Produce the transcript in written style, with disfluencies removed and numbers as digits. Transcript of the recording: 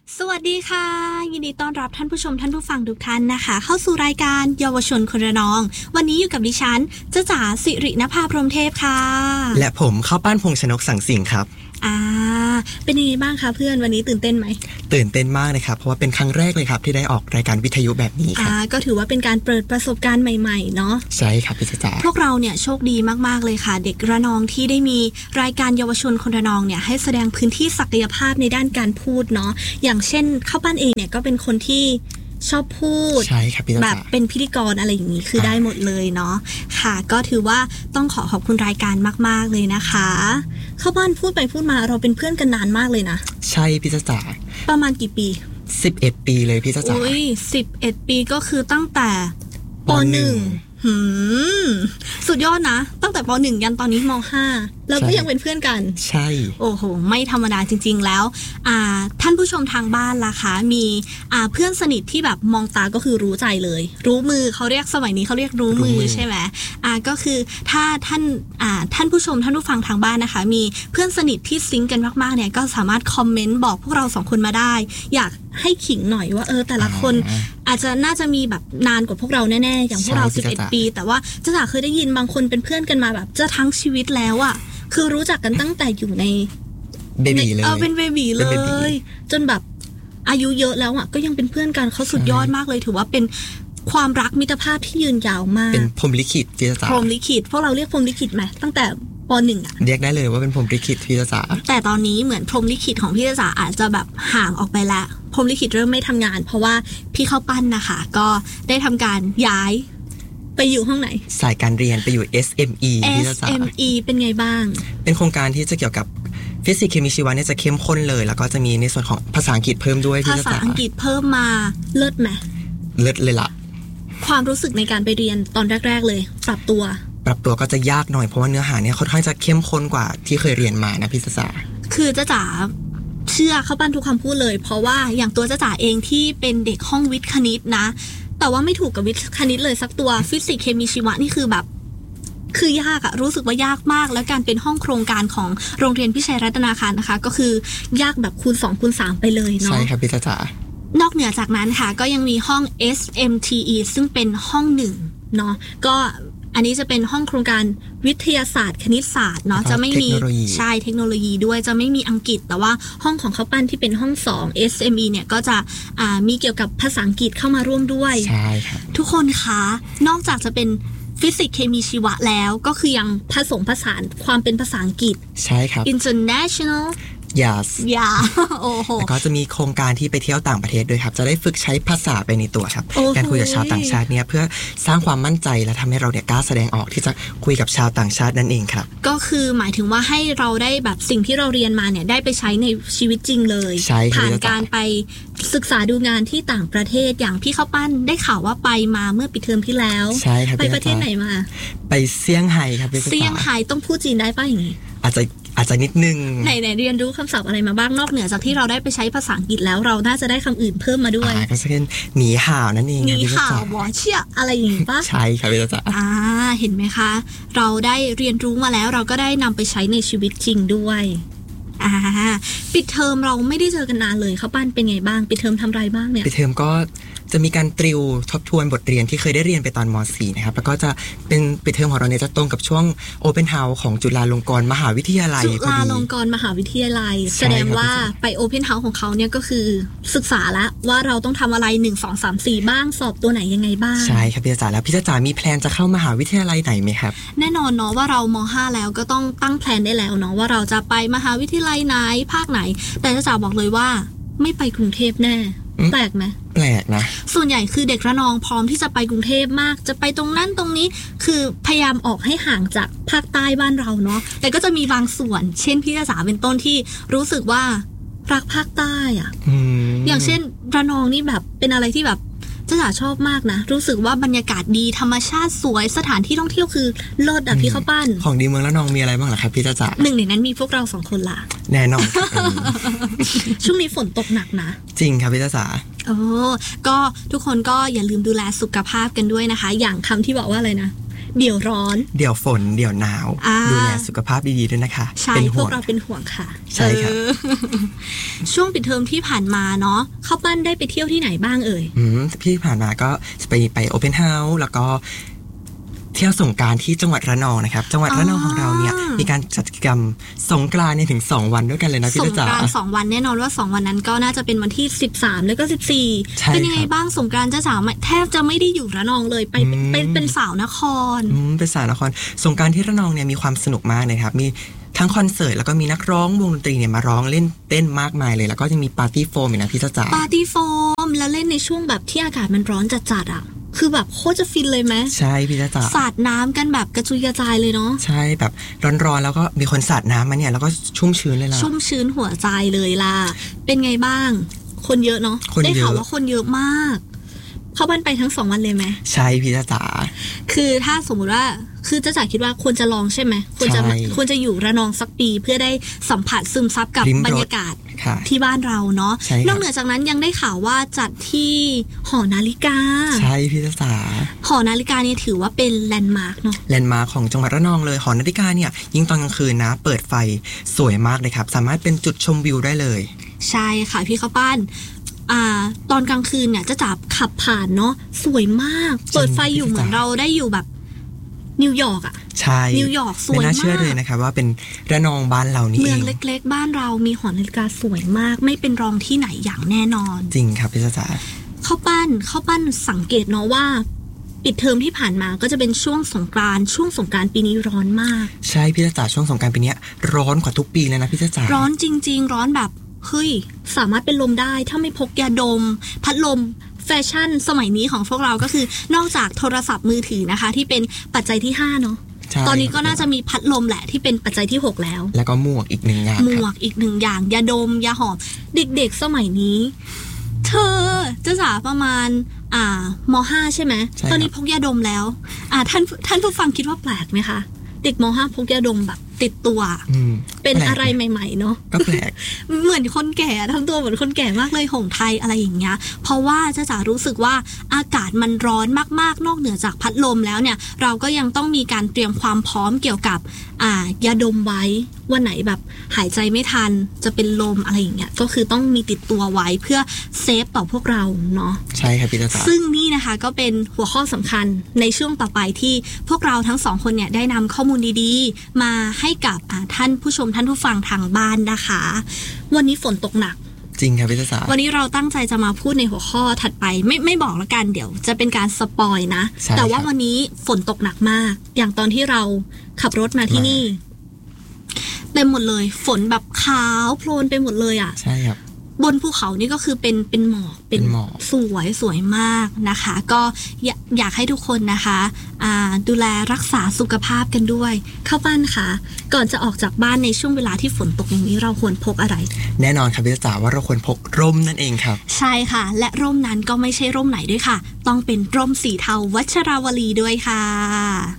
สวัสดีค่ะยินดีต้อนรับท่านผู้ชมท่านผู้ฟังทุกท่านนะคะเข้าสู่รายการเยาวชนคนระนองวันนี้อยู่กับดิฉันจ๊ะจ๋าสิรินภาพรหมเทพค่ะและผมข้าวปั้นพงษ์ชนกสังสิงห์ครับเป็นยังไงบ้างคะเพื่อนวันนี้ตื่นเต้นไหมตื่นเต้นมากเลยครับเพราะว่าเป็นครั้งแรกเลยครับที่ได้ออกรายการวิทยุแบบนี้ครับก็ถือว่าเป็นการเปิดประสบการณ์ใหม่ๆเนาะใช่ครับพี่จ๋าพวกเราเนี่ยโชคดีมากๆเลยค่ะเด็กระนองที่ได้มีรายการเยาวชนคนระนองเนี่ยให้แสดงพื้นที่ศักยภาพในด้านการพูดเนาะอย่างเช่นข้าวปั้นเองเนี่ยก็เป็นคนที่ชอบพูดใช่ครับพี่จ๋าแบบเป็นพิธีกรอะไรอย่างนี้คือได้หมดเลยเนาะค่ะก็ถือว่าต้องขอบคุณรายการมากๆเลยนะคะข้าวปั้นพูดไปพูดมาเราเป็นเพื่อนกันนานมากเลยนะใช่พี่จ๋าประมาณกี่ปี 11 ปีเลยพี่จ๋าอุ้ย11 ปีก็คือตั้งแต่ป.1 สุดยอดนะตั้งแต่ป.1 ยันตอนนี้ม.5 แล้วก็ยังเป็นเพื่อนกันใช่โอ้โหไม่ธรรมดาจริงๆแล้วท่านผู้ชมทางบ้านล่ะคะมีเพื่อนสนิทที่แบบมองตาก็คือรู้ใจเลยรู้มือเขาเรียกสมัยนี้เขาเรียกรู้มือใช่ไหมก็คือถ้าท่านผู้ชมท่านผู้ฟังทางบ้านนะคะมีเพื่อนสนิทที่ซิงค์กันมากๆเนี่ยก็สามารถคอมเมนต์บอกพวกเรา2 คนมาได้อยากให้ขิงหน่อยว่าแต่ละคนอาจจะน่าจะมีแบบนานกว่าพวกเราแน่ๆอย่างพวกเรา11 ปีแต่ว่าจ๊ะจ๋าเคยได้ยินบางคนเป็นเพื่อนกันมาแบบจะทั้งชีวิตแล้วอะคือรู้จักกันตั้งแต่อยู่ในเบบีเลยเป็นเบบีเลยจนแบบอายุเยอะแล้วอ่ะก็ยังเป็นเพื่อนกันเขาสุดยอดมากเลยถือว่าเป็นความรักมิตรภาพที่ยืนยาวมากเป็นพรหมลิขิตพี่จ๋าพรหมลิขิตพวกเราเรียกพรหมลิขิตไหมตั้งแต่ป.1 อ่ะเรียกได้เลยว่าเป็นพรหมลิขิตพี่จ๋าแต่ตอนนี้เหมือนพรหมลิขิตของพี่จ๋าอาจจะแบบห่างออกไปแล้วพรหมลิขิตเริ่มไม่ทำงานเพราะว่าพี่ข้าวปั้นนะคะก็ได้ทำการย้ายไปอยู่ห้องไหนสายการเรียนไปอยู่ SME พี่จ๋า SME เป็นไงบ้างเป็นโครงการที่จะเกี่ยวกับฟิสิกส์เคมีชีวะเนี่ยจะเข้มข้นเลยแล้วก็จะมีในส่วนของภาษาอังกฤษเพิ่มด้วยภาษาอังกฤษเพิ่มมาเลิศไหมเลิศเลยล่ะความรู้สึกในการไปเรียนตอนแรกๆเลยปรับตัวก็จะยากหน่อยเพราะว่าเนื้อหาเนี่ยค่อนข้างจะเข้มข้นกว่าที่เคยเรียนมานะพี่จ๋าคือจ๊ะจ๋าเชื่อเข้าปั้นทุกคำพูดเลยเพราะว่าอย่างตัวจ๊ะจ๋าเองที่เป็นเด็กห้องวิทย์คณิตนะแต่ว่าไม่ถูกกับวิทย์คณิตเลยสักตัวฟิสิกส์เคมีชีวะนี่คือแบบคือยากอะรู้สึกว่ายากมากแล้วการเป็นห้องโครงการของโรงเรียนพิชัยรัตนาคารนะคะก็คือยากแบบคูณ2คูณ3ไปเลยเนาะใช่ครับพี่จ๋านอกเหนือจากนั้นค่ะก็ยังมีห้อง SMTE ซึ่งเป็นห้อง1เนาะก็อันนี้จะเป็นห้องโครงการวิทยาศาสตร์คณิตศาสตร์เนาะจะไม่มีใช่เทคโนโลยีด้วยจะไม่มีอังกฤษแต่ว่าห้องของข้าวปั้นที่เป็นห้อง2 SME เนี่ยก็จะมีเกี่ยวกับภาษาอังกฤษเข้ามาร่วมด้วยใช่ครับทุกคนคะนอกจากจะเป็นฟิสิกส์เคมีชีวะแล้วก็คือยังผสมผสานความเป็นภาษาอังกฤษใช่ครับ international yes โอ้โหแล้วก็จะมีโครงการที่ไปเที่ยวต่างประเทศด้วยครับจะได้ฝึกใช้ภาษาไปในตัวครับการคุยกับชาวต่างชาติเนี่ยเพื่อสร้างความมั่นใจและทำให้เราเนี่ยกล้าแสดงออกที่จะคุยกับชาวต่างชาตินั่นเองครับก็คือหมายถึงว่าให้เราได้แบบสิ่งที่เราเรียนมาเนี่ยได้ไปใช้ในชีวิตจริงเลยผ่านการไปศึกษาดูงานที่ต่างประเทศอย่างพี่ข้าวปั้นได้ข่าวว่าไปมาเมื่อปิดเทอมที่แล้วใช่ครับไปประเทศไหนมาไปเซี่ยงไฮ้ครับเซี่ยงไฮ้ต้องพูดจีนได้ป่ะอย่างนี้อาจจะนิดนึงไหนเรียนรู้คำศัพท์อะไรมาบ้างนอกเหนือจากที่เราได้ไปใช้ภาษาอังกฤษแล้วเราน่าจะได้คำอื่นเพิ่มมาด้วยก็จะเป็นหนีห่าวนั่นเองหนีห่าววอเชี่ยอะไรอย่างนี้ป่ะใช่ครับพี่จ๋าเห็นไหมคะเราได้เรียนรู้มาแล้วเราก็ได้นำไปใช้ในชีวิตจริงด้วยปิดเทอมเราไม่ได้เจอกันนานเลยข้าวปั้นเป็นไงบ้างปิดเทอมทำไรบ้างเนี่ยปิดเทอมก็จะมีการตริวทบทวนบทเรียนที่เคยได้เรียนไปตอนม.4 นะครับแล้วก็จะเป็นปิดเทอมของเราเนี่ยจะตรงกับช่วง Open House ของจุฬาลงกรณ์มหาวิทยาลัยจุฬาลงกรณ์มหาวิทยาลัยแสดงว่าไป Open House ของเขาเนี่ยก็คือศึกษาแล้วว่าเราต้องทำอะไร1 2 3 4บ้างสอบตัวไหนยังไงบ้างใช่ครับพี่จ๋าแล้วพี่จ๋ามีแพลนจะเข้ามหาวิทยาลัยไหนไหมครับแน่นอนเนาะว่าเราม.5 แล้วก็ต้องตั้งแพลนได้แล้วเนาะว่าเราจะไปมหาวิทยาลัยไหนภาคไหนแต่จ๋าบอกเลยว่าไม่ไปกรุงเทพแน่แปลกไหมแปลกนะส่วนใหญ่คือเด็กระนองพร้อมที่จะไปกรุงเทพมากจะไปตรงนั้นตรงนี้คือพยายามออกให้ห่างจากภาคใต้บ้านเราเนาะแต่ก็จะมีบางส่วนเช่นพี่จ๋าเป็นต้นที่รู้สึกว่ารักภาคใต้อย่างเช่นระนองนี่แบบเป็นอะไรที่แบบจ๋าชอบมากนะรู้สึกว่าบรรยากาศดีธรรมชาติสวยสถานที่ท่องเที่ยวคือเลิศอ่ะพี่ข้าวปั้นของดีเมืองระนองมีอะไรบ้างล่ะครับพี่จ๋าหนึ่งในนั้นมีพวกเรา2 คนล่ะแน่นอนช่วงนี้ฝนตกหนักนะจริงครับพี่จ๋าก็ทุกคนก็อย่าลืมดูแลสุขภาพกันด้วยนะคะอย่างคำที่บอกว่าอะไรนะเดี๋ยวร้อนเดี๋ยวฝนเดี๋ยวหนาวดูแลสุขภาพดีๆด้วยนะคะใช่พวกเราเป็นห่วงค่ะใช่ค่ะช่วงปิดเทอมที่ผ่านมาเนาะข้าวปั้นได้ไปเที่ยวที่ไหนบ้างเอ่ยที่ผ่านมาก็ไปโอเพนเฮาส์แล้วก็เที่ยวสงกรานต์ที่จังหวัดระนองนะครับจังหวัดระนองของเราเนี่ยมีการจัดกิจกรรมสงกรานต์ถึง2วันด้วยกันเลยนะพี่จ๋าสงกรานต์2วันแน่นอนว่า2วันนั้นก็น่าจะเป็นวันที่13แล้วก็14เป็นยังไงบ้างสงกรานต์จ๋าแทบจะไม่ได้อยู่ระนองเลยไปเป็นสาวนครเป็นสาวนครสงกรานต์ที่ระนองเนี่ยมีความสนุกมากเลยครับมีทั้งคอนเสิร์ตแล้วก็มีนักร้องวงดนตรีเนี่ยมาร้องเล่นเต้นมากมายเลยแล้วก็ยังมีปาร์ตี้โฟมอีกนะพี่จ๋าปาร์ตี้โฟมแล้วเล่นในช่วงแบบที่อากาศมันร้อนจัดๆอ่ะคือแบบโคตรจะฟินเลยไหมใช่พี่จ๋าสาดน้ำกันแบบกระจุยกระจายเลยเนาะใช่แบบร้อนๆแล้วก็มีคนสาดน้ำมาเนี่ยแล้วก็ชุ่มชื้นเลยล่ะชุ่มชื้นหัวใจเลยล่ะเป็นไงบ้างคนเยอะเนาะได้ข่าวว่าคนเยอะมากเข้าบ้านไปทั้ง2วันเลยไหมใช่พี่จ๋าคือถ้าสมมุติว่าคือจ๋าคิดว่าควรจะลองใช่ไหมควรจะอยู่ระนองสักปีเพื่อได้สัมผัสซึมซับกับบรรยากาศที่บ้านเราเนาะนอกเหนือจากนั้นยังได้ข่าวว่าจัดที่หอนาฬิกาใช่พี่จ๋าหอนาฬิกาเนี่ยถือว่าเป็นแลนด์มาร์กเนาะแลนด์มาร์กของจังหวัดระนองเลยหอนาฬิกาเนี่ยยิ่งตอนกลางคืนนะเปิดไฟสวยมากเลยครับสามารถเป็นจุดชมวิวได้เลยใช่ค่ะพี่ข้าวปั้นตอนกลางคืนเนี่ยจะจับขับผ่านเนาะสวยมากเปิดไฟอยู่เหมือนเราได้อยู่แบบนิวยอร์กอ่ะใช่นิวยอร์กสวยมากไม่น่าเชื่อเลยนะครับว่าเป็นระนองบ้านเรานี่เองเมืองเล็กๆบ้านเรามีหอนาฬิกาสวยมากไม่เป็นรองที่ไหนอย่างแน่นอนจริงครับพี่จ๋าข้าวปั้นสังเกตเนาะว่าปิดเทอมที่ผ่านมาก็จะเป็นช่วงสงกรานต์ปีนี้ร้อนมากใช่พี่จ๋าช่วงสงกรานต์ปีนี้ร้อนกว่าทุกปีเลยนะพี่จ๋าร้อนจริงๆร้อนแบบเฮ้ยสามารถเป็นลมได้ถ้าไม่พกยาดมพัดลมแฟชั่นสมัยนี้ของพวกเราก็คือนอกจากโทรศัพท์มือถือนะคะที่เป็นปัจจัยที่5เนาะตอนนี้ก็น่าจะมีพัดลมแหละที่เป็นปัจจัยที่6แล้วก็หมวกอีก1อย่างยาดมยาหอมเด็กๆสมัยนี้เธอจะสาประมาณม.5 ใช่ไหมตอนนี้พกยาดมแล้วท่านผู้ฟังคิดว่าแปลกไหมคะเด็กม.5 พกยาดมแบบติดตัวเป็นอะไรใหม่ๆเนาะก็แปลกเหมือนคนแก่ทำตัวเหมือนคนแก่มากเลยหงไทยอะไรอย่างเงี้ยเพราะว่าจ๋ารู้สึกว่าอากาศมันร้อนมากๆนอกเหนือจากพัดลมแล้วเนี่ยเราก็ยังต้องมีการเตรียมความพร้อมเกี่ยวกับยาดมไว้วันไหนแบบหายใจไม่ทันจะเป็นลมอะไรอย่างเงี้ยก็คือต้องมีติดตัวไว้เพื่อเซฟต่อพวกเราเนาะใช่ครับพี่จ๋าซึ่งนี่นะคะก็เป็นหัวข้อสำคัญในช่วงต่อไปที่พวกเราทั้ง2คนเนี่ยได้นำข้อมูลดีๆมาให้กับท่านผู้ชมท่านผู้ฟังทางบ้านนะคะวันนี้ฝนตกหนักจริงครับพี่จ๋าวันนี้เราตั้งใจจะมาพูดในหัวข้อถัดไปไม่บอกละกันเดี๋ยวจะเป็นการสปอยนะแต่ว่าวันนี้ฝนตกหนักมากอย่างตอนที่เราขับรถมาที่นี่เต็มหมดเลยฝนแบบขาวโพลนไปหมดเลยใช่ครับบนภูเขานี่ก็คือเป็นหมอกเป็นหมอกสวยมากนะคะก็อยากให้ทุกคนนะคะดูแลรักษาสุขภาพกันด้วยเข้าบ้านค่ะก่อนจะออกจากบ้านในช่วงเวลาที่ฝนตกอย่างนี้เราควรพกอะไรแน่นอนครับพี่จ๋าว่าเราควรพกร่มนั่นเองครับใช่ค่ะและร่มนั้นก็ไม่ใช่ร่มไหนด้วยค่ะต้องเป็นร่มสีเทาวัชราวลีด้วยค่ะ